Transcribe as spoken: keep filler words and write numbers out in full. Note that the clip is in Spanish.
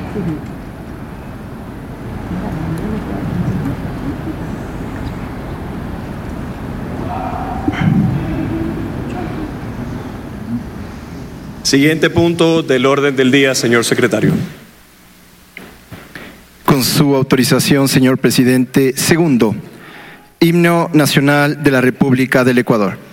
Siguiente punto del orden del día, señor secretario. Con su autorización, señor presidente. Segundo, himno nacional de la República del Ecuador.